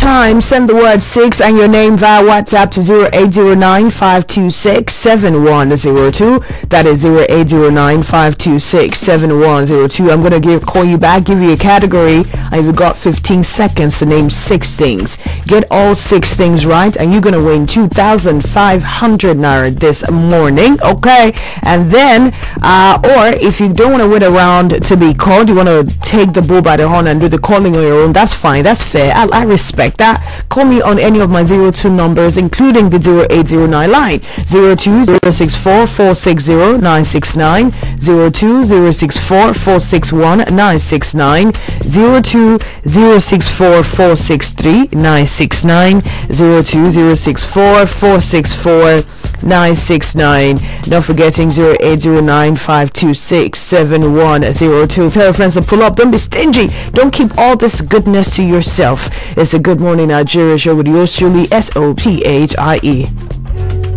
time, send the word 6 and your name via WhatsApp to 0809-526-7102. That is 0809-526-7102. I'm going to call you back, give you a category, and you've got 15 seconds to name 6 things. Get all 6 things right, and you're going to win 2,500 naira this morning, okay? And then, or if you don't want to wait around to be called, you want to take the bull by the horn and do the calling on your own, that's fine, that's fair. I respect that. Call me on any of my 02 numbers, including the 0809 line, 02-064-460-969, 02-064-461-969, 02-064-463-969, 02-064-464-969. Not forgetting 0809-526-7102. Tell your friends to pull up. Don't be stingy. Don't keep all this goodness to yourself. It's a Good Morning Nigeria show with yours truly, SOPHIE.